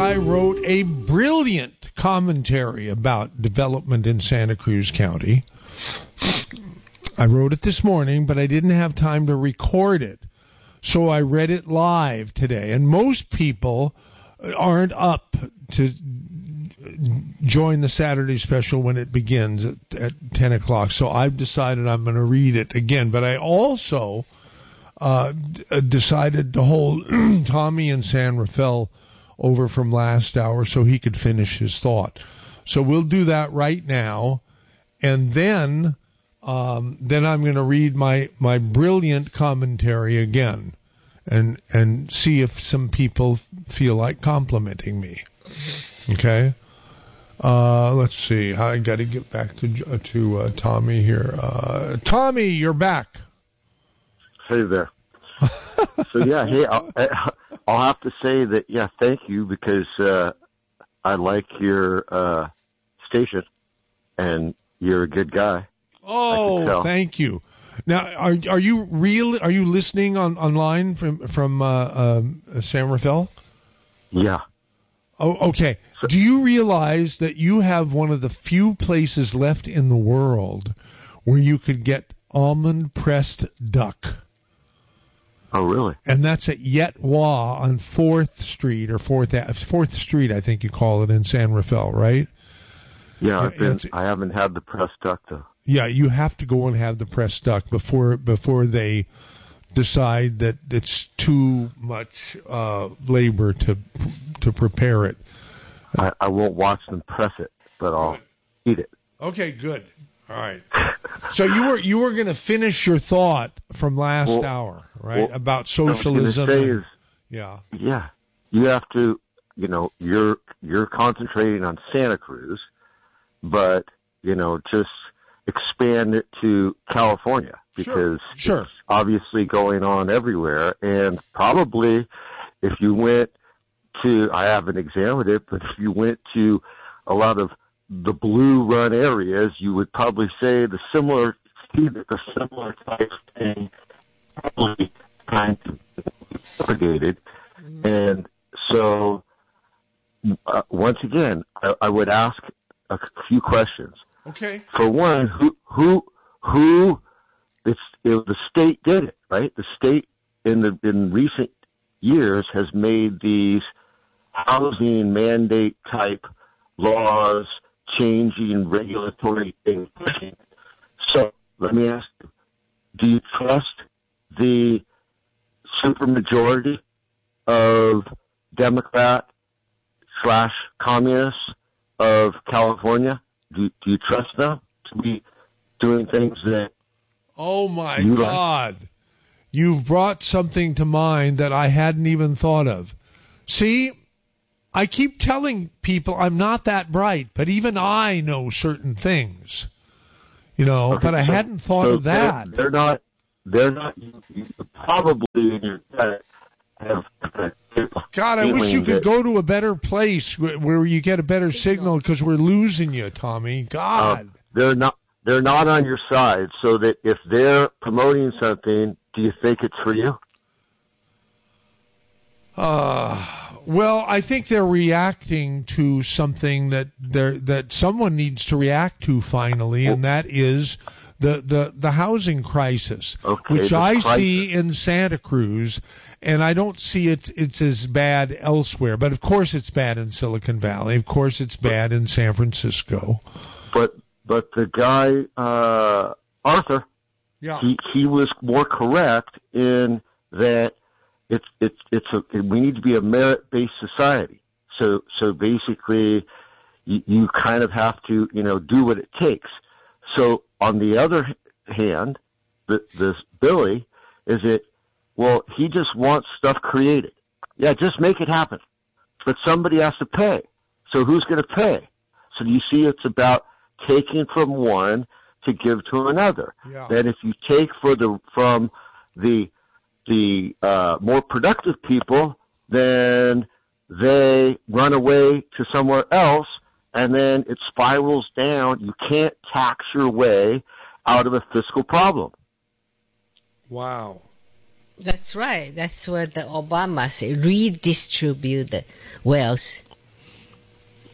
I wrote a brilliant commentary about development in Santa Cruz County. I wrote it this morning, but I didn't have time to record it. So I read it live today. And most people aren't up to join the Saturday special when it begins at 10 o'clock. So I've decided I'm going to read it again. But I also decided to hold Tommy in San Rafael over from last hour so he could finish his thought. So we'll do that right now. And then I'm going to read my brilliant commentary again and see if some people feel like complimenting me. Okay? Let's see. I got to get back to Tommy here. Tommy, you're back. Hey there. So yeah, hey, I'll have to say that thank you, because I like your station and you're a good guy. Oh, thank you. Now, are you listening online from San Rafael? Yeah. Oh, okay. Do you realize that you have one of the few places left in the world where you could get almond pressed duck? Oh, really? And that's at Yet Wah on 4th Street, or 4th Street, I think you call it, in San Rafael, right? Yeah, I haven't had the pressed duck, though. Yeah, you have to go and have the pressed duck before they decide that it's too much labor to prepare it. I won't watch them press it, but I'll eat it. Okay, good. All right. So you were going to finish your thought from last hour, right? About socialism. Yeah. You have to, you're concentrating on Santa Cruz, but just expand it to California, because it's obviously going on everywhere. And probably if you went to, I haven't examined it, but if you went to a lot of the blue run areas, you would probably say the similar type of thing probably kind of propagated. And so once again, I would ask a few questions. Okay. For one, who the state did it, right? The state in recent years has made these housing mandate type laws, changing regulatory things. So let me ask you, do you trust the supermajority of Democrat/communists of California? Do you trust them to be doing things that... Oh, my God. You've brought something to mind that I hadn't even thought of. See, I keep telling people I'm not that bright, but even I know certain things, but I hadn't thought of that. They're not, you probably in your gut have... God, I wish you could go to a better place where you get a better signal, because we're losing you, Tommy. God. They're not on your side, so that if they're promoting something, do you think it's for you? Well, I think they're reacting to something that someone needs to react to finally, and that is the housing crisis, which I see in Santa Cruz, and I don't see it's as bad elsewhere. But of course, it's bad in Silicon Valley. Of course, it's bad in San Francisco. But the guy Arthur, he was more correct in that. We need to be a merit-based society. So basically, you kind of have to, do what it takes. So on the other hand, this Billy is he just wants stuff created. Yeah, just make it happen. But somebody has to pay. So who's going to pay? So you see, it's about taking from one to give to another. Yeah. Then if you take from the more productive people, then they run away to somewhere else, and then it spirals down. You can't tax your way out of a fiscal problem. Wow. That's right. That's what the Obama said. Redistribute the wealth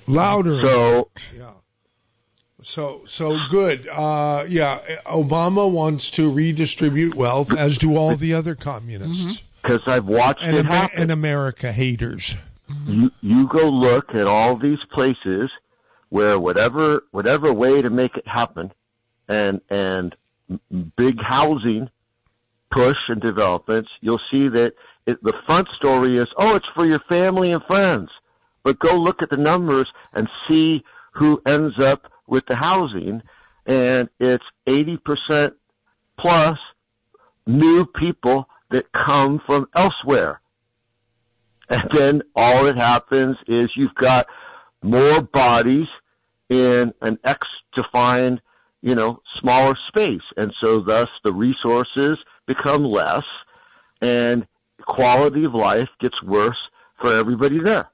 Louder. So, yeah. So good. Obama wants to redistribute wealth, as do all the other communists. Because I've watched it happen. And America haters. You go look at all these places where whatever way to make it happen, and big housing push and developments, you'll see that the front story is, it's for your family and friends. But go look at the numbers and see who ends up with the housing, and it's 80% plus new people that come from elsewhere. And then all that happens is you've got more bodies in an X-defined, smaller space. And so thus the resources become less, and quality of life gets worse for everybody there.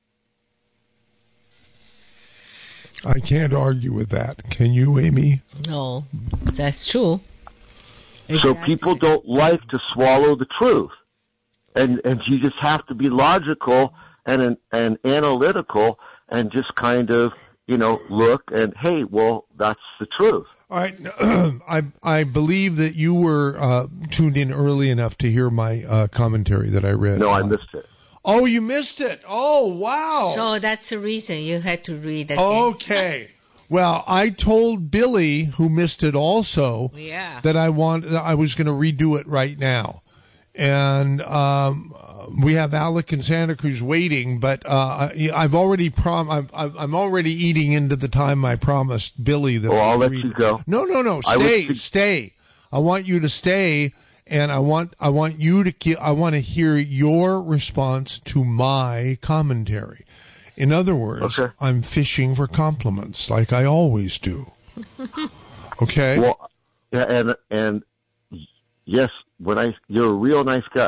I can't argue with that. Can you, Amy? No, that's true. Exactly. So people don't like to swallow the truth. And you just have to be logical and analytical and just kind of, look and, hey, well, that's the truth. All right. I believe that you were tuned in early enough to hear my commentary that I read. No, I missed it. Oh, you missed it. Oh, wow. So that's the reason you had to read again. Okay. Well, I told Billy, who missed it also, that I was going to redo it right now. And we have Alec in Santa Cruz waiting, but I've already I'm already eating into the time I promised Billy that. I'll let you go. No. Stay. I want you to stay. And I want you to I want to hear your response to my commentary. In other words, okay. I'm fishing for compliments like I always do. Okay? Well, yeah, and yes, you're a real nice guy.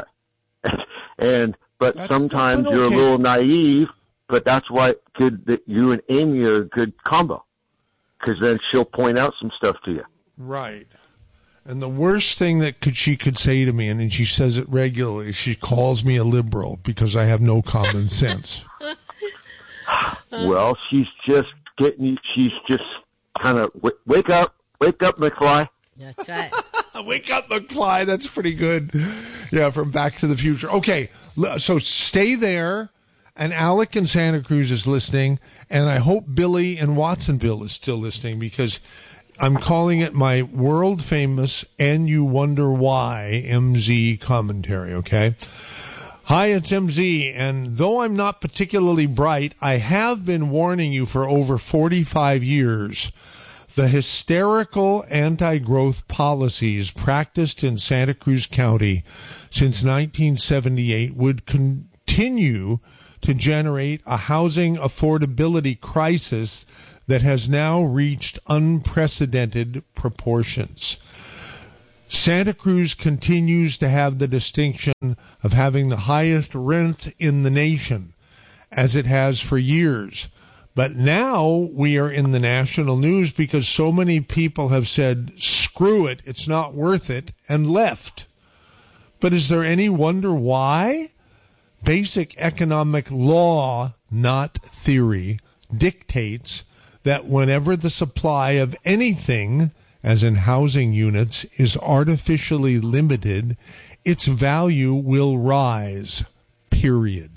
But sometimes you're a little naive, but that's why it's good that you and Amy are a good combo. Because then she'll point out some stuff to you. Right. And the worst thing that she could say to me, and she says it regularly, she calls me a liberal because I have no common sense. Well, she's just kind of, wake up, McFly. That's right. Wake up, McFly. That's pretty good. Yeah, from Back to the Future. Okay, so stay there. And Alec in Santa Cruz is listening. And I hope Billy in Watsonville is still listening, because I'm calling it my world-famous And You Wonder Why MZ commentary, okay? Hi, it's MZ, and though I'm not particularly bright, I have been warning you for over 45 years. The hysterical anti-growth policies practiced in Santa Cruz County since 1978 would continue to generate a housing affordability crisis that has now reached unprecedented proportions. Santa Cruz continues to have the distinction of having the highest rent in the nation, as it has for years. But now we are in the national news because so many people have said, screw it, it's not worth it, and left. But is there any wonder why? Basic economic law, not theory, dictates that whenever the supply of anything, as in housing units, is artificially limited, its value will rise, period.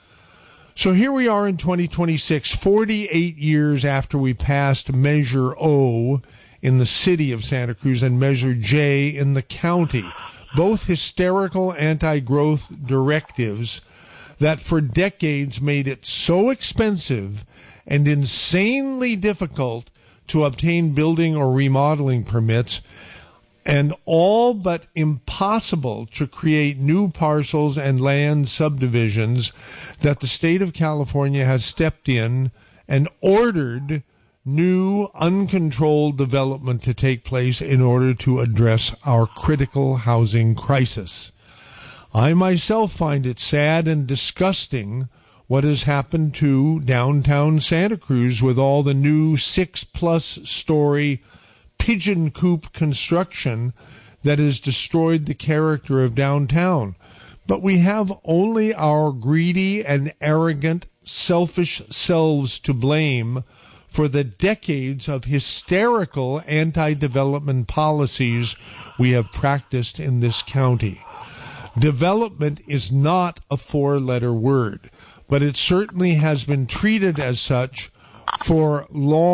So here we are in 2026, 48 years after we passed Measure O in the city of Santa Cruz and Measure J in the county, both hysterical anti-growth directives that for decades made it so expensive and insanely difficult to obtain building or remodeling permits, and all but impossible to create new parcels and land subdivisions, that the state of California has stepped in and ordered new uncontrolled development to take place in order to address our critical housing crisis. I myself find it sad and disgusting what has happened to downtown Santa Cruz with all the new 6+ story pigeon coop construction that has destroyed the character of downtown. But we have only our greedy and arrogant, selfish selves to blame for the decades of hysterical anti-development policies we have practiced in this county. Development is not a four-letter word, but it certainly has been treated as such for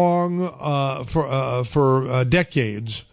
decades,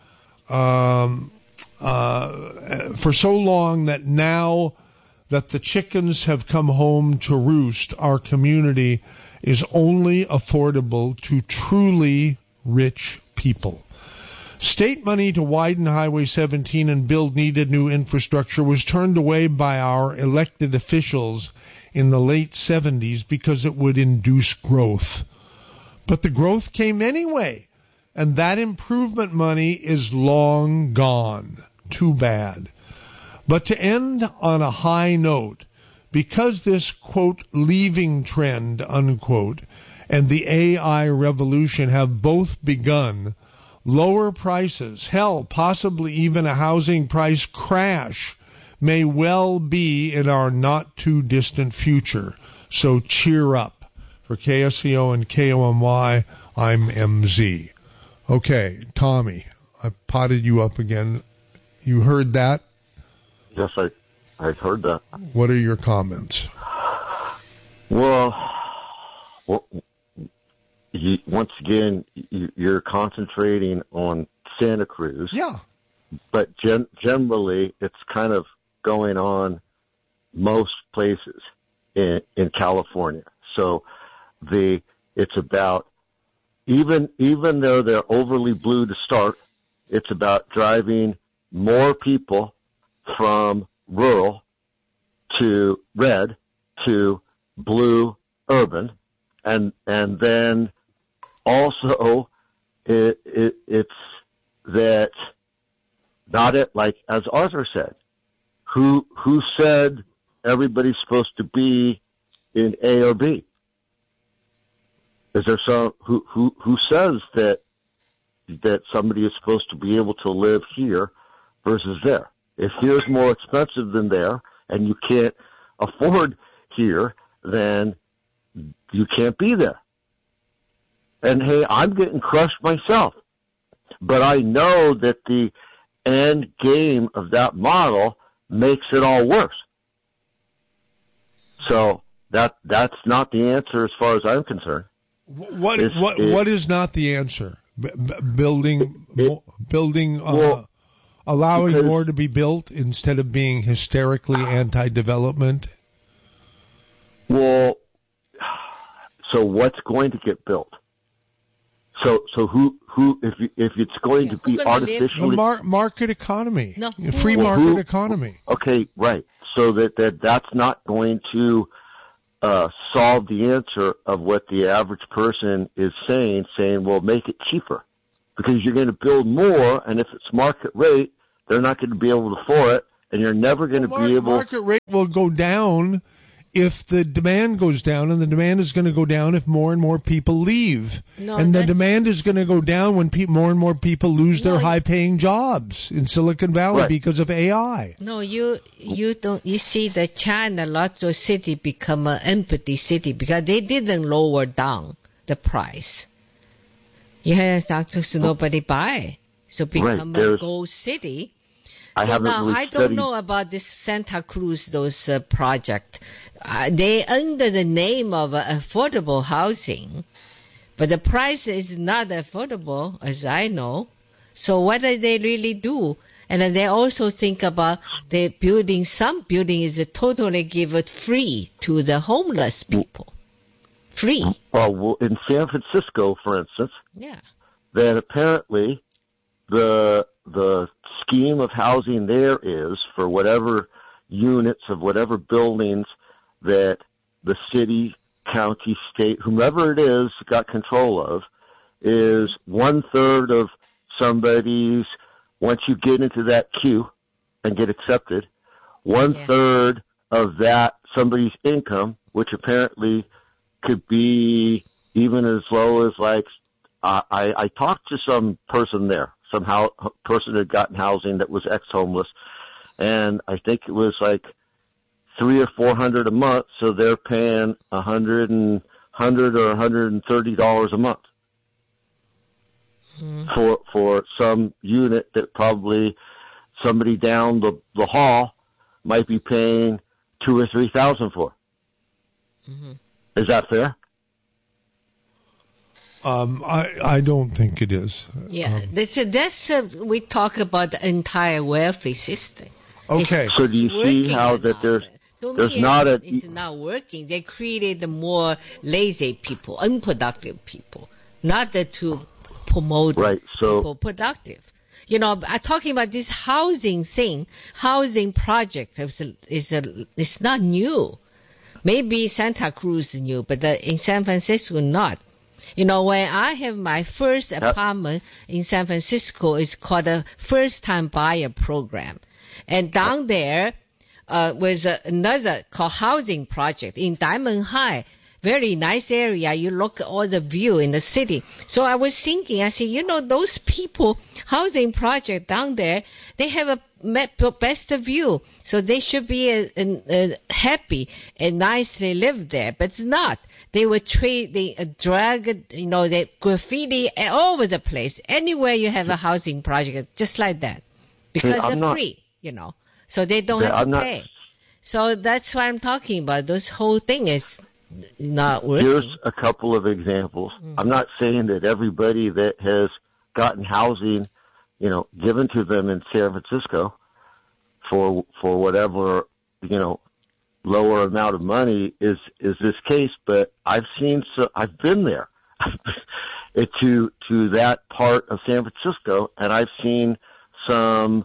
for so long that now that the chickens have come home to roost, our community is only affordable to truly rich people. State money to widen Highway 17 and build needed new infrastructure was turned away by our elected officials in the late 70s because it would induce growth. But the growth came anyway, and that improvement money is long gone. Too bad. But to end on a high note, because this, quote, leaving trend, unquote, and the AI revolution have both begun, lower prices, hell, possibly even a housing price crash, may well be in our not-too-distant future. So cheer up. For KSCO and KOMY, I'm MZ. Okay, Tommy, I potted you up again. You heard that? Yes, I heard that. What are your comments? Well, once again, you're concentrating on Santa Cruz. Yeah. But generally, it's kind of going on most places in California. So it's about, even though they're overly blue to start, it's about driving more people from rural to red to blue urban, and then also it's that, not it, like as Arthur said, who said everybody's supposed to be in A or B? Is there some who says that somebody is supposed to be able to live here versus there? If here's more expensive than there and you can't afford here, then you can't be there. And hey, I'm getting crushed myself, but I know that the end game of that model makes it all worse. So that's not the answer as far as I'm concerned. What is not the answer? Building, allowing more to be built instead of being hysterically anti-development? Well, so what's going to get built? So who if it's going to be artificially market economy, no. Free market economy? Okay, right. So that's not going to solve the answer of what the average person is saying, well, make it cheaper. Because you're going to build more, and if it's market rate, they're not going to be able to afford it, and you're never going to be able... Market rate will go down if the demand goes down, and the demand is going to go down if more and more people leave. And the demand is going to go down when more and more people lose their high-paying jobs in Silicon Valley because of AI. No, you see that China, lots of city become an empty city because they didn't lower down the price. You have to nobody buy, so become a gold city. I don't know about this Santa Cruz, those project. They under the name of affordable housing, but the price is not affordable, as I know. So what do they really do? And then they also think about the building. Some building is totally given free to the homeless people. Free. Well, in San Francisco, for instance, that apparently the scheme of housing there is for whatever units of whatever buildings that the city, county, state, whomever it is got control of, is 1/3 of somebody's, once you get into that queue and get accepted, 1/3 of that somebody's income, which apparently could be even as low as like, I talked to some person there, person had gotten housing that was ex-homeless, and I think it was like $300 or $400 a month, so they're paying $100 or $130 a month for some unit that probably somebody down the hall might be paying $2,000 or $3,000 for. Mm-hmm. Is that fair? I don't think it is. Yeah, we talk about the entire welfare system. Okay. So do you see how that there's it's not working. They created more lazy people, unproductive people, not to promote people productive. I'm talking about this housing thing. Housing project is not new. Maybe Santa Cruz is new, but in San Francisco not. When I have my first apartment in San Francisco, it's called a first-time buyer program. And down there was another called housing project in Diamond High. Very nice area. You look at all the view in the city. So I was thinking, I said, those people, housing project down there, they have a best view. So they should be happy and nicely live there. But it's not. They were they drag, they graffiti all over the place. Anywhere you have a housing project, just like that. Because they're free, So they don't have to pay. So that's what I'm talking about. This whole thing is not working. Here's a couple of examples. I'm not saying that everybody that has gotten housing, given to them in San Francisco for whatever, lower amount of money is this case, but I've been there to that part of San Francisco, and I've seen some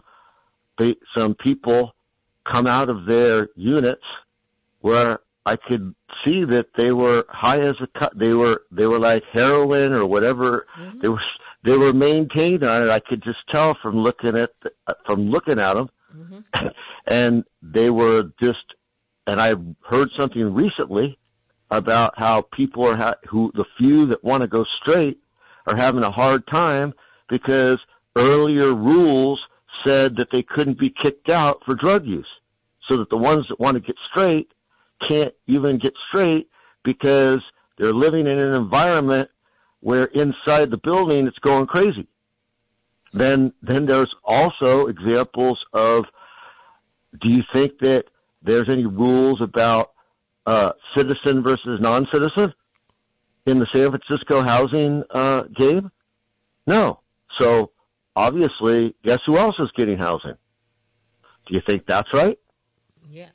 people come out of their units where I could see that they were high as a cut. They were like heroin or whatever. Mm-hmm. They were maintained on it. I could just tell from looking at them, mm-hmm. And they were just. And I heard something recently about how people the few that want to go straight are having a hard time because earlier rules said that they couldn't be kicked out for drug use, so that the ones that want to get straight can't even get straight because they're living in an environment where inside the building it's going crazy. Then there's also examples of, do you think that there's any rules about citizen versus non-citizen in the San Francisco housing game? No. So obviously, guess who else is getting housing? Do you think that's right? Yeah.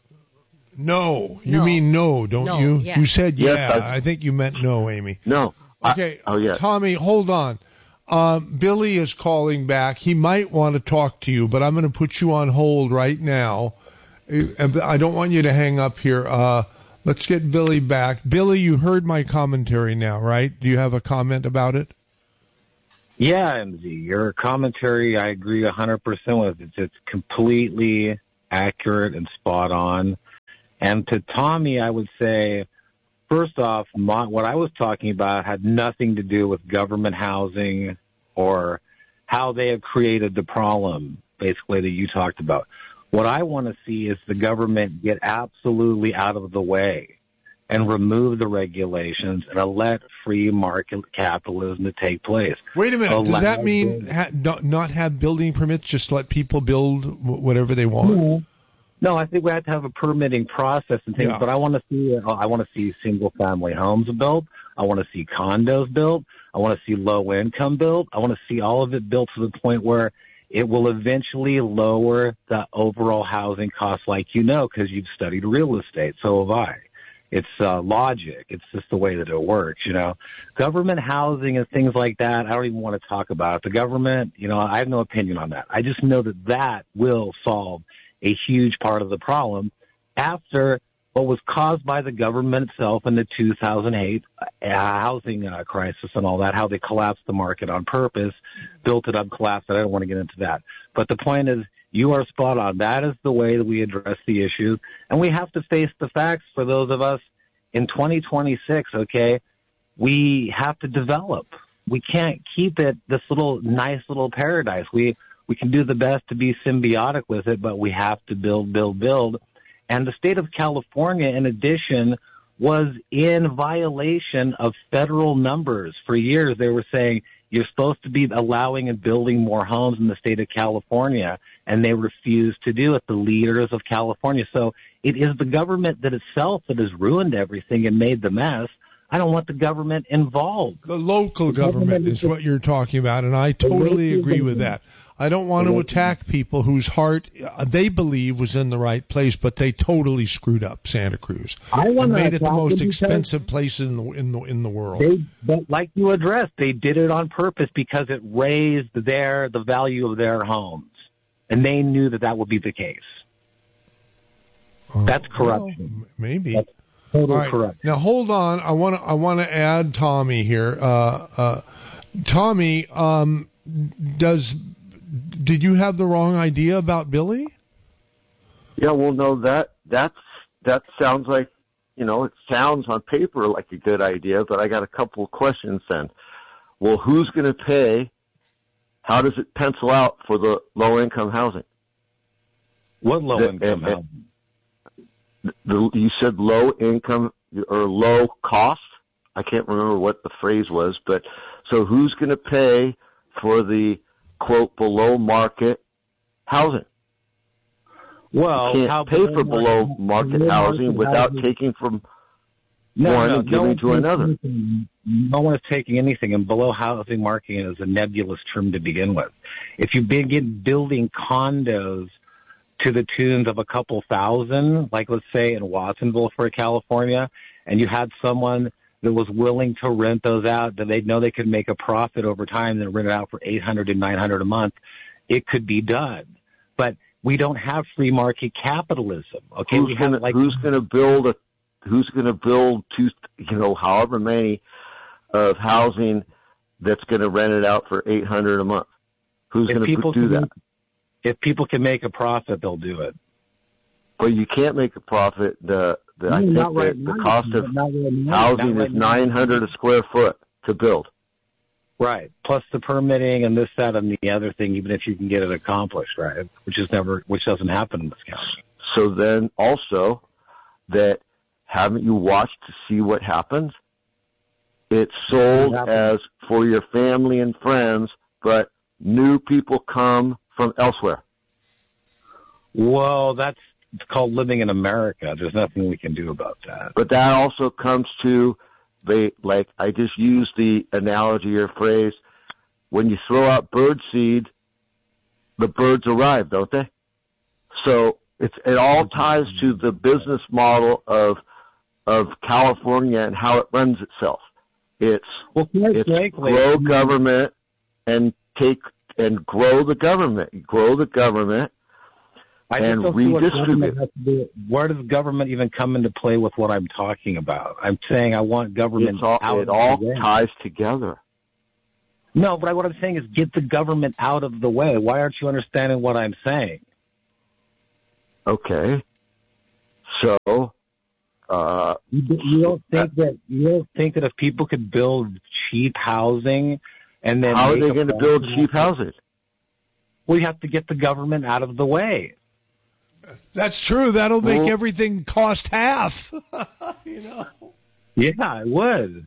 No. You mean no, don't you? Yeah. You said yeah. Yes, I think you meant no, Amy. No. Okay. Yeah. Tommy, hold on. Billy is calling back. He might want to talk to you, but I'm going to put you on hold right now. I don't want you to hang up here. Let's get Billy back. Billy, you heard my commentary now, right? Do you have a comment about it? Yeah, MZ. Your commentary, I agree 100% with it. It's completely accurate and spot on. And to Tommy, I would say, first off, what I was talking about had nothing to do with government housing or how they have created the problem, basically, that you talked about. What I want to see is the government get absolutely out of the way and remove the regulations and let free market capitalism to take place. Wait a minute. Does that mean not have building permits, just let people build whatever they want? No, I think we have to have a permitting process and things, but I want to see single-family homes built. I want to see condos built. I want to see low-income built. I want to see all of it built to the point where it will eventually lower the overall housing costs, like because you've studied real estate. So have I. It's logic. It's just the way that it works, Government housing and things like that, I don't even want to talk about it. The government, I have no opinion on that. I just know that will solve a huge part of the problem after what was caused by the government itself in the 2008 housing crisis and all that, how they collapsed the market on purpose, built it up, collapsed it. I don't want to get into that. But the point is, you are spot on. That is the way that we address the issue. And we have to face the facts for those of us in 2026, okay? We have to develop. We can't keep it this nice little paradise. We can do the best to be symbiotic with it, but we have to build. And the state of California, in addition, was in violation of federal numbers. For years, they were saying you're supposed to be allowing and building more homes in the state of California, and they refused to do it, the leaders of California. So it is the government that itself that has ruined everything and made the mess. I don't want the government involved. The local government is what you're talking about, and I totally agree with that. I don't want to attack people whose heart they believe was in the right place, but they totally screwed up Santa Cruz. And made it the most expensive place in the world. But like you addressed, they did it on purpose because it raised the value of their homes, and they knew that would be the case. That's corruption. Well, maybe. That's totally correct. Now hold on. I want to add Tommy here. Tommy, did you have the wrong idea about Billy? Yeah, well, no, that sounds like, it sounds on paper like a good idea, but I got a couple of questions then. Well, who's going to pay? How does it pencil out for the low-income housing? What low-income housing? You said low income or low cost. I can't remember what the phrase was, but so who's going to pay for the quote below market housing? Well, you can't pay for below market housing without taking from one and giving to another. No one is taking anything, and below housing market is a nebulous term to begin with. If you begin building condos to the tunes of a couple thousand, like let's say in Watsonville for California, and you had someone that was willing to rent those out, that they know they could make a profit over time and rent it out for $800 to $900 a month, it could be done. But we don't have free market capitalism. Okay, who's going to build however many of housing that's going to rent it out for $800 a month? Who's going to do that? If people can make a profit, they'll do it. Well, you can't make a profit. I think the cost of housing is $900 a square foot to build. Right. Plus the permitting and this, that, and the other thing, even if you can get it accomplished, right? Which doesn't happen in this county. So then also that haven't you watched to see what happens? It's sold as for your family and friends, but new people come from elsewhere. Well, that's called living in America. There's nothing we can do about that. But that also comes to, I just used the analogy or phrase, when you throw out bird seed, the birds arrive, don't they? So it all ties to the business model of California and how it runs itself. It's grow government and grow the government, and redistribute. Where does government even come into play with what I'm talking about? I'm saying I want government out. It all ties together. No, but what I'm saying is get the government out of the way. Why aren't you understanding what I'm saying? Okay. So, you don't think that if people could build cheap housing and then how are they going to build cheap housing? We have to get the government out of the way. That's true. That'll make everything cost half. Yeah, it would.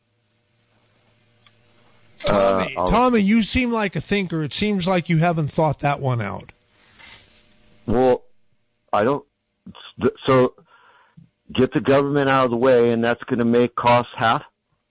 Tommy, you seem like a thinker. It seems like you haven't thought that one out. Well, I don't. So get the government out of the way, and that's going to make costs half?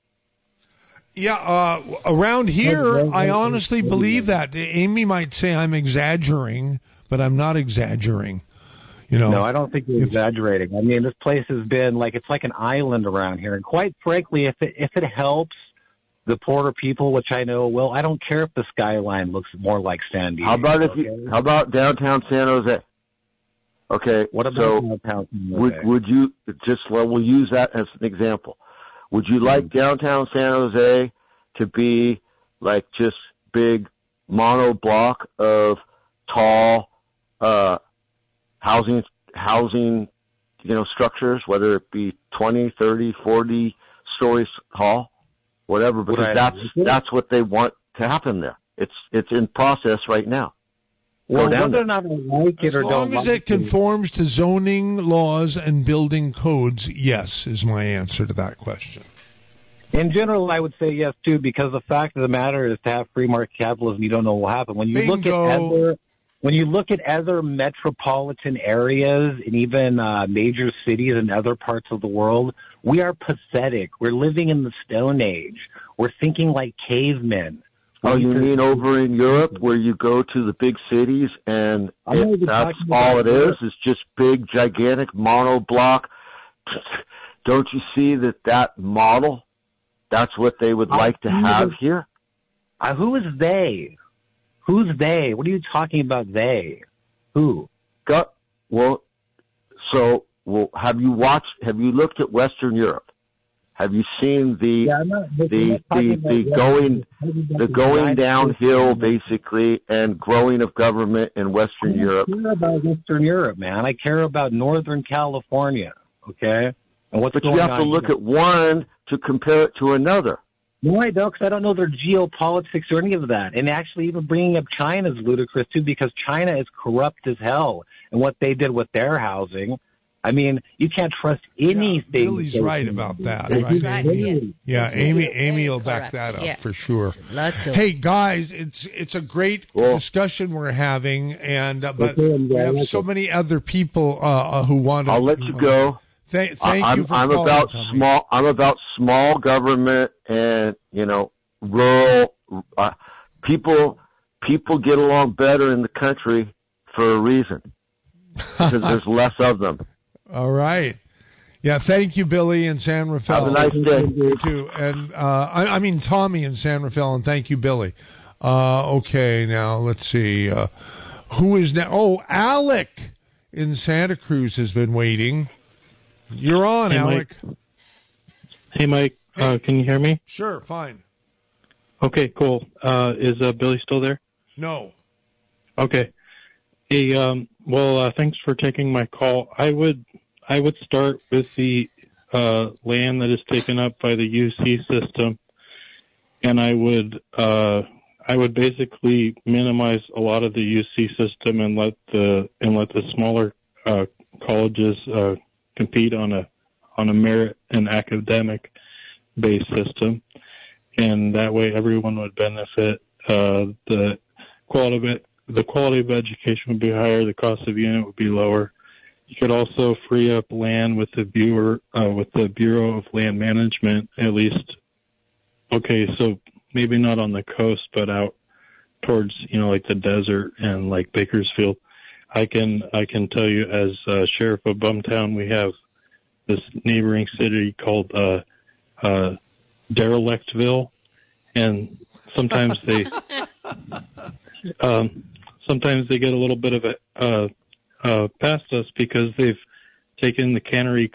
Yeah, around here, I honestly believe that. Amy might say I'm exaggerating, but I'm not exaggerating. No, I don't think you're exaggerating. I mean, this place has been it's like an island around here. And quite frankly, if it helps the poorer people, which I know will, I don't care if the skyline looks more like San Diego. How about downtown San Jose? Okay. What about downtown San Jose? Would you we'll use that as an example. Would you like downtown San Jose to be like just big mono block of tall housing structures, whether it be 20, 30, 40 stories tall, whatever, because that's what they want to happen there. It's in process right now. Well, go down whether there. or not I like it or don't As long as like it conforms to zoning laws and building codes, yes, is my answer to that question. In general, I would say yes, too, because the fact of the matter is to have free market capitalism, you don't know what will happen. When you look at other metropolitan areas and even major cities in other parts of the world, we are pathetic. We're living in the Stone Age. We're thinking like cavemen. Oh, you mean over in Europe where you go to the big cities and that's all it is just big, gigantic monoblock? Don't you see that model? That's what they would like to have here? Who is they? Who's they? What are you talking about, they? Who? Have you looked at Western Europe? Have you seen the going downhill basically and growing of government in Western Europe? I care about Western Europe, man. I care about Northern California, okay? And but you have to look at one to compare it to another. No, I don't, because I don't know their geopolitics or any of that. And actually, even bringing up China is ludicrous too, because China is corrupt as hell. And what they did with their housing. I mean, you can't trust anything. Yeah, Billy's right about that. That's right. Yeah, Amy will back that up for sure. Hey guys, it's a great discussion we're having, and but we have so many other people who want to. I'll let you go. Thank you for calling. I'm about small government and rural people. People get along better in the country for a reason because there's less of them. All right. Yeah, thank you, Billy in San Rafael. Have a nice day. You too. And I mean Tommy in San Rafael, and thank you, Billy. Okay, now let's see. Who is now? Oh, Alec in Santa Cruz has been waiting. You're on, Alec. Mike. Hey, Mike. Can you hear me? Sure, fine. Okay, cool. Is Billy still there? No. Okay. Hey, thanks for taking my call. I would start with the land that is taken up by the UC system, and I would basically minimize a lot of the UC system and let the smaller colleges compete on a merit and academic based system, and that way everyone would benefit. The quality of education would be higher, the cost of unit would be lower. You could also free up land with the Bureau of Land Management, at least. Okay, so maybe not on the coast, but out towards like the desert and like Bakersfield. I can tell you, as sheriff of Bumtown, we have this neighboring city called Derelictville, and sometimes they get a little bit of a past us because they've taken the cannery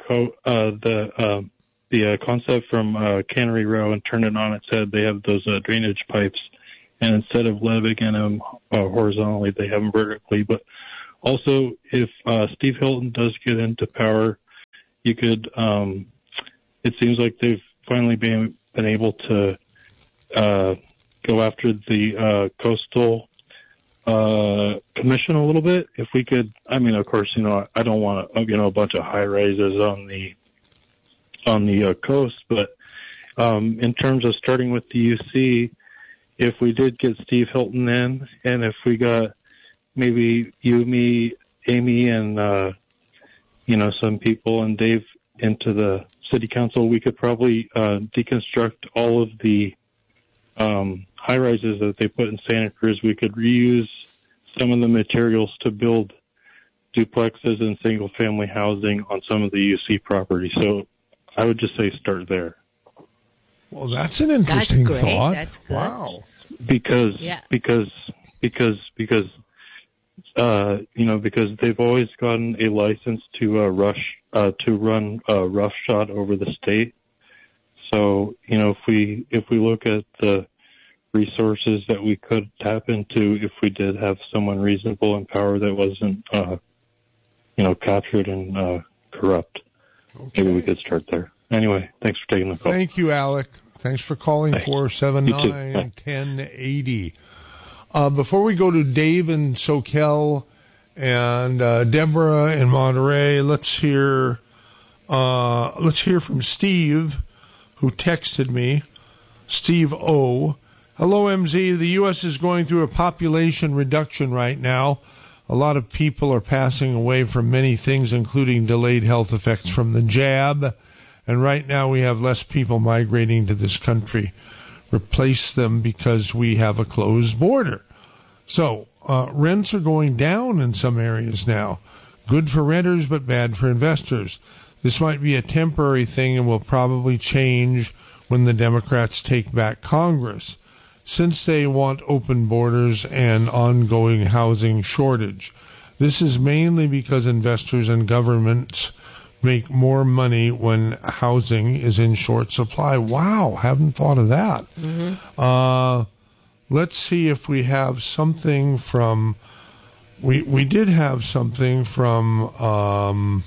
the concept from Cannery Row and turned it on its head. They have those drainage pipes, and instead of leveling them horizontally, they have them vertically. But also, if Steve Hilton does get into power, you could. It seems like they've finally been able to go after the coastal commission a little bit. If we could, I mean, of course, I don't want a bunch of high rises on the coast, but in terms of starting with the UC, if we did get Steve Hilton in, and if we got maybe you, me, Amy, and some people and Dave into the city council, we could probably deconstruct all of the high rises that they put in Santa Cruz. We could reuse some of the materials to build duplexes and single family housing on some of the UC property. So I would just say start there. Well, that's an interesting thought. That's good. Wow. Because they've always gotten a license to run roughshod over the state. So, if we look at the resources that we could tap into if we did have someone reasonable in power that wasn't, captured and corrupt, maybe we could start there. Anyway, thanks for taking the call. Thank you, Alec. Thanks for calling 479-1080. Before we go to Dave in Soquel and Deborah in Monterey, let's hear from Steve, who texted me. Steve O. Hello, MZ. The U.S. is going through a population reduction right now. A lot of people are passing away from many things, including delayed health effects from the jab. And right now we have less people migrating to this country. Replace them because we have a closed border. So rents are going down in some areas now. Good for renters, but bad for investors. This might be a temporary thing and will probably change when the Democrats take back Congress, since they want open borders and ongoing housing shortage. This is mainly because investors and governments make more money when housing is in short supply. Wow, haven't thought of that. Mm-hmm. Let's see if we have something from... We did have something from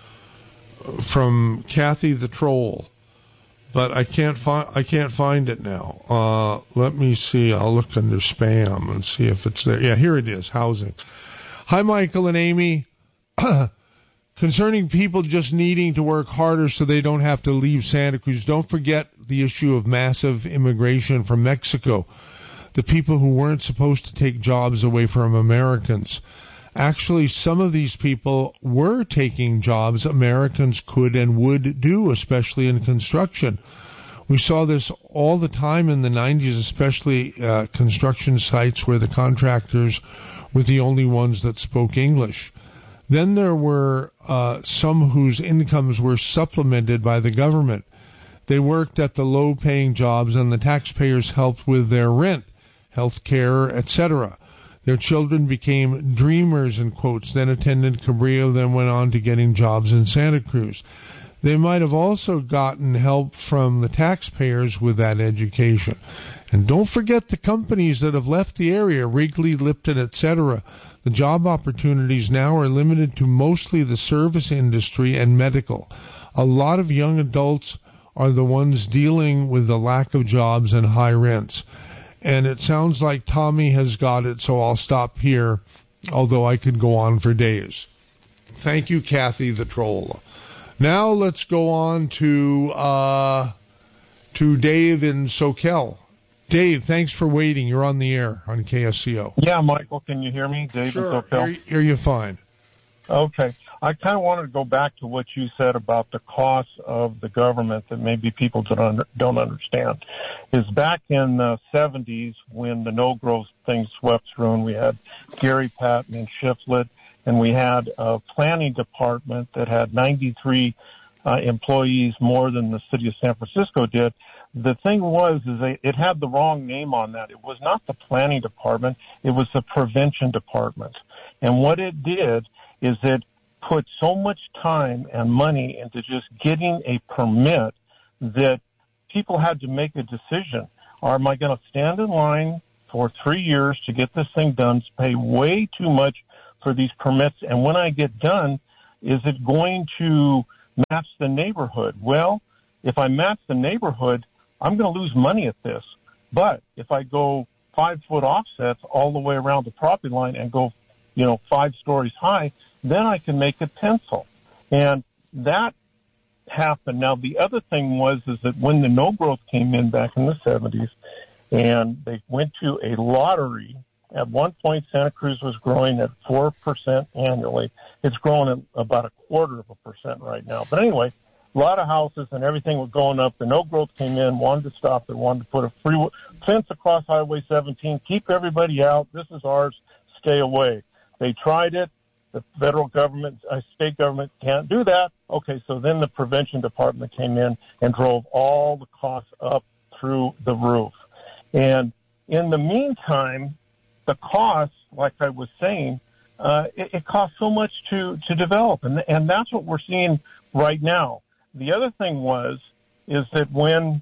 Kathy the Troll, but I can't find it now. Let me see. I'll look under spam and see if it's there. Yeah, here it is. Housing. Hi, Michael and Amy. Concerning people just needing to work harder so they don't have to leave Santa Cruz, don't forget the issue of massive immigration from Mexico. The people who weren't supposed to take jobs away from Americans. Actually, some of these people were taking jobs Americans could and would do, especially in construction. We saw this all the time in the 90s, especially construction sites where the contractors were the only ones that spoke English. Then there were some whose incomes were supplemented by the government. They worked at the low-paying jobs, and the taxpayers helped with their rent, health care, etc. Their children became dreamers, in quotes, then attended Cabrillo, then went on to getting jobs in Santa Cruz. They might have also gotten help from the taxpayers with that education. And don't forget the companies that have left the area, Wrigley, Lipton, etc. The job opportunities now are limited to mostly the service industry and medical. A lot of young adults are the ones dealing with the lack of jobs and high rents. And it sounds like Tommy has got it, so I'll stop here, although I could go on for days. Thank you, Kathy the Troll. Now let's go on to Dave in Soquel. Dave, thanks for waiting. You're on the air on KSCO. Yeah, Michael, can you hear me? Dave sure. in Soquel. Hear you fine. Okay. I kind of wanted to go back to what you said about the cost of the government that maybe people don't understand. Is back in the 70s when the no-growth thing swept through and we had Gary Patton and Shiflett, and we had a planning department that had 93 employees more than the city of San Francisco did. The thing was, it had the wrong name on that. It was not the planning department. It was the prevention department. And what it did is it put so much time and money into just getting a permit that people had to make a decision. Am I going to stand in line for 3 years to get this thing done, pay way too much for these permits, and when I get done, is it going to match the neighborhood? Well, if I match the neighborhood, I'm going to lose money at this. But if I go 5-foot offsets all the way around the property line and go, 5 stories high, then I can make it pencil. And that happened. Now, the other thing is that when the no-growth came in back in the 70s, and they went to a lottery, at one point Santa Cruz was growing at 4% annually. It's growing at about 0.25% right now. But anyway, a lot of houses and everything was going up. The no-growth came in, wanted to stop it, wanted to put a free fence across Highway 17, keep everybody out. This is ours. Stay away. They tried it. The federal government, state government can't do that. Okay, so then the prevention department came in and drove all the costs up through the roof. And in the meantime, the cost, like I was saying, it costs so much to develop, and that's what we're seeing right now. The other thing is that when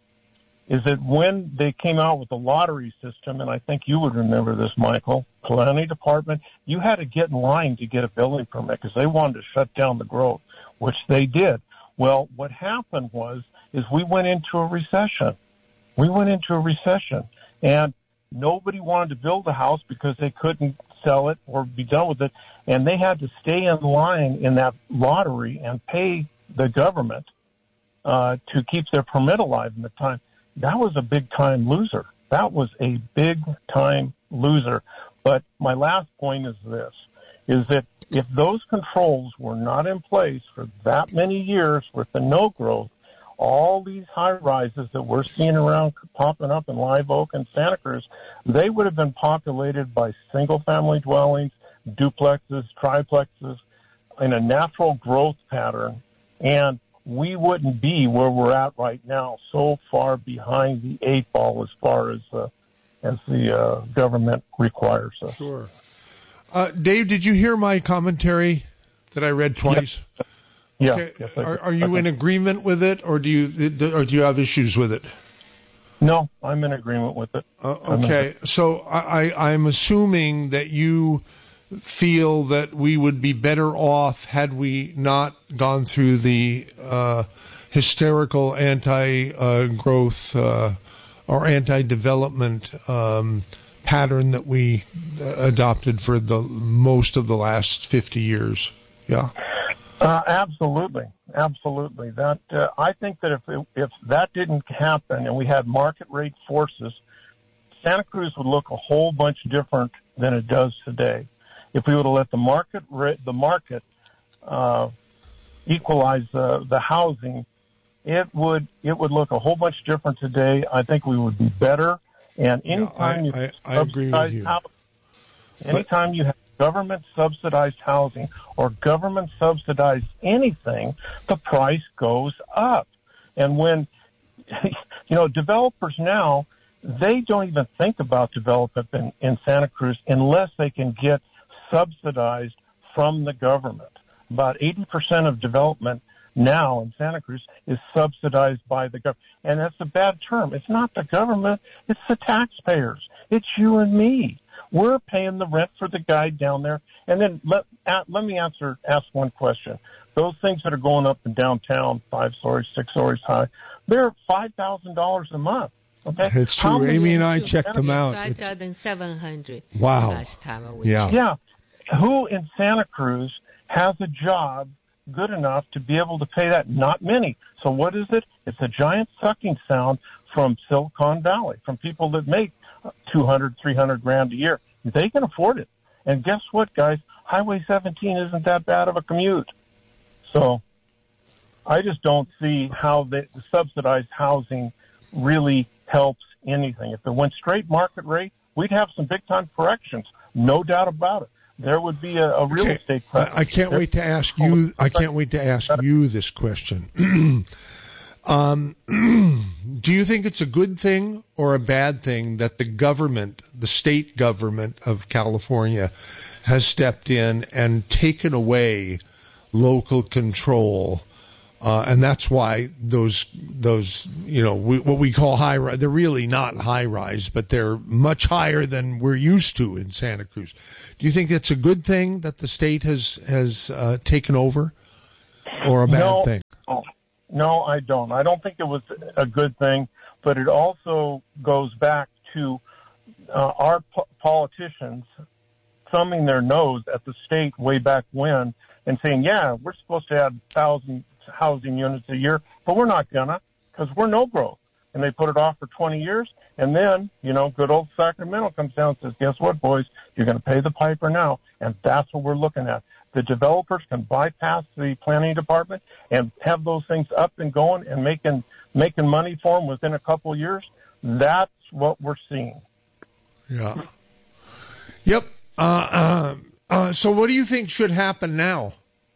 they came out with the lottery system, and I think you would remember this, Michael, planning department, you had to get in line to get a building permit because they wanted to shut down the growth, which they did. Well, what happened is we went into a recession. And nobody wanted to build a house because they couldn't sell it or be done with it, and they had to stay in line in that lottery and pay the government to keep their permit alive in the time. That was a big-time loser. That was a big-time loser. But my last point is this, is that if those controls were not in place for that many years with the no growth, all these high-rises that we're seeing around popping up in Live Oak and Santa Cruz, they would have been populated by single-family dwellings, duplexes, triplexes, in a natural growth pattern, and we wouldn't be where we're at right now, so far behind the 8 ball as far as the government requires us. Sure. Dave, did you hear my commentary that I read twice? Yeah. Okay. Yes, are you in agreement with it, or do you have issues with it? No, I'm in agreement with it. Okay. So I'm assuming that you feel that we would be better off had we not gone through the hysterical anti-growth or anti-development pattern that we adopted for the most of the last 50 years. Yeah. Absolutely. That I think that if that didn't happen and we had market rate forces, Santa Cruz would look a whole bunch different than it does today. If we would have let the market equalize the housing, it would look a whole bunch different today. I think we would be better. And anytime I agree with you. Anytime you have government subsidized housing or government subsidized anything, the price goes up. And when developers now, they don't even think about development in Santa Cruz unless they can get subsidized from the government. About 80% of development now in Santa Cruz is subsidized by the government. And that's a bad term. It's not the government. It's the taxpayers. It's you and me. We're paying the rent for the guy down there. And then let me ask one question. Those things that are going up in downtown, 5 stories, 6 stories high, they're $5,000 a month. Okay? It's true. Amy and I checked them out. 5,700. Wow. Last time I was Yeah. Who in Santa Cruz has a job good enough to be able to pay that? Not many. So what is it? It's a giant sucking sound from Silicon Valley, from people that make 200, 300 grand a year. They can afford it. And guess what, guys? Highway 17 isn't that bad of a commute. So I just don't see how the subsidized housing really helps anything. If it went straight market rate, we'd have some big-time corrections. No doubt about it. There would be a real estate crisis. I can't wait to ask you. I can't wait to ask you this question. Do you think it's a good thing or a bad thing that the government, the state government of California, has stepped in and taken away local control? And that's why those what we call high rise, they're really not high rise, but they're much higher than we're used to in Santa Cruz. Do you think it's a good thing that the state has taken over, or a bad thing? No, I don't. I don't think it was a good thing, but it also goes back to our politicians thumbing their nose at the state way back when and saying, yeah, we're supposed to add 1,000 housing units a year, but we're not gonna, because we're no growth. And they put it off for 20 years, and then, good old Sacramento comes down and says, guess what, boys, you're going to pay the piper now, and that's what we're looking at. The developers can bypass the planning department and have those things up and going and making money for them within a couple of years. That's what we're seeing. Yeah. Yep. So what do you think should happen now?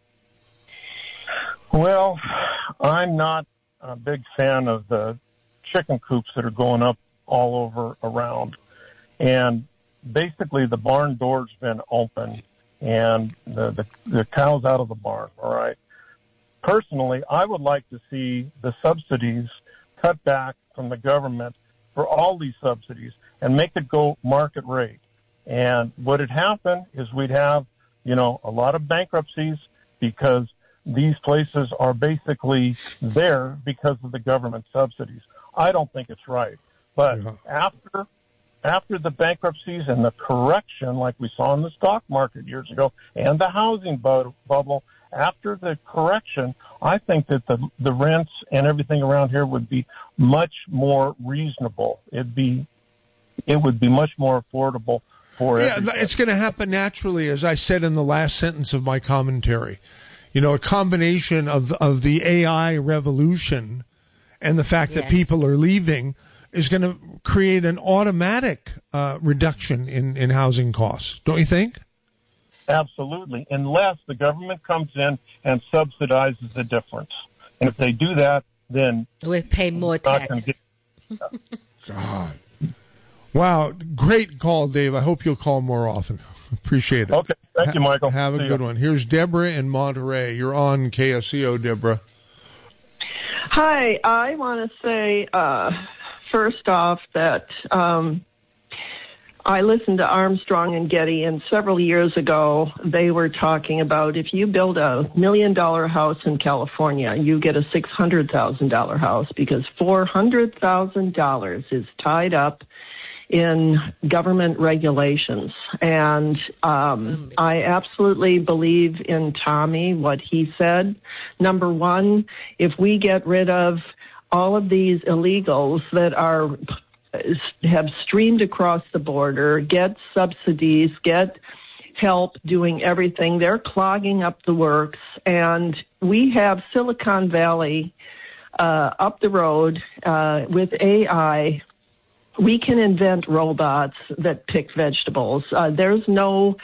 Well, I'm not a big fan of the chicken coops that are going up all over around. And basically the barn door's been open and the cow's out of the barn, all right? Personally, I would like to see the subsidies cut back from the government for all these subsidies and make it go market rate. And what would happen is we'd have, a lot of bankruptcies because these places are basically there because of the government subsidies. I don't think it's right. But after after the bankruptcies and the correction, like we saw in the stock market years ago, and the housing bubble, after the correction, I think that the rents and everything around here would be much more reasonable. It would be much more affordable for everybody. It's going to happen naturally, as I said in the last sentence of my commentary. You know, a combination of the AI revolution and the fact that people are leaving is going to create an automatic reduction in housing costs, don't you think? Absolutely, unless the government comes in and subsidizes the difference. And if they do that, then we pay more tax. God. Wow, great call, Dave. I hope you'll call more often. Appreciate it. Okay, thank you, Michael. Have a good one. Here's Deborah in Monterey. You're on KSCO, Deborah. Hi, I want to say first off that I listened to Armstrong and Getty, and several years ago they were talking about if you build $1 million house in California, you get a $600,000 house because $400,000 is tied up in government regulations. And I absolutely believe in Tommy, what he said. Number one, if we get rid of all of these illegals that have streamed across the border, get subsidies, get help doing everything, they're clogging up the works. And we have Silicon Valley up the road with AI. We can invent robots that pick vegetables. There's no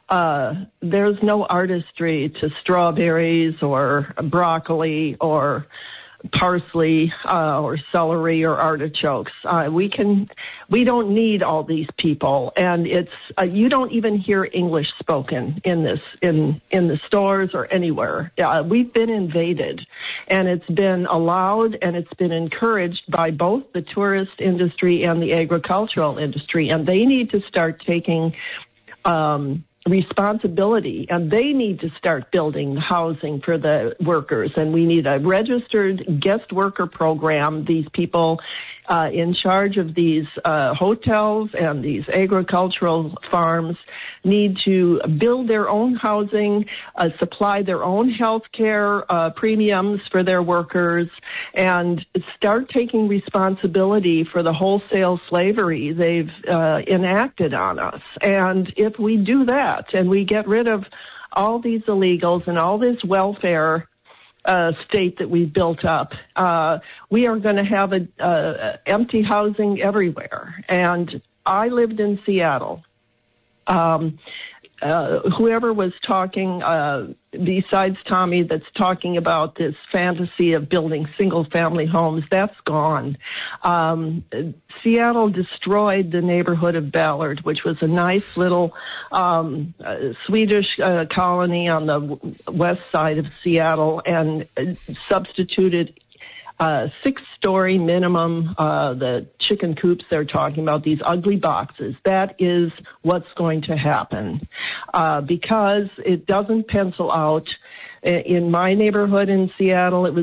artistry to strawberries or broccoli or parsley or celery or artichokes. We don't need all these people, and it's you don't even hear English spoken in the stores or anywhere. We've been invaded, and it's been allowed and it's been encouraged by both the tourist industry and the agricultural industry, and they need to start taking responsibility, and they need to start building housing for the workers, and we need a registered guest worker program. These people in charge of these hotels and these agricultural farms need to build their own housing, supply their own health care premiums for their workers, and start taking responsibility for the wholesale slavery they've enacted on us. And if we do that and we get rid of all these illegals and all this welfare state that we've built up, we are going to have empty housing everywhere. And I lived in Seattle. Whoever was talking, besides Tommy, that's talking about this fantasy of building single-family homes, that's gone. Seattle destroyed the neighborhood of Ballard, which was a nice little Swedish colony on the west side of Seattle, and substituted 6-story minimum, the chicken coops they're talking about, these ugly boxes. That is what's going to happen because it doesn't pencil out. In my neighborhood in Seattle, it was